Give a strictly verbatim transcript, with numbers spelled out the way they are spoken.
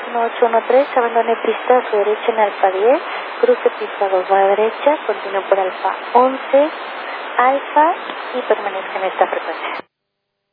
uno ocho uno tres, abandone pista a su derecha en alfa diez, cruce pista dos a la derecha, continúe por alfa once, alfa y permanezca en esta frecuencia.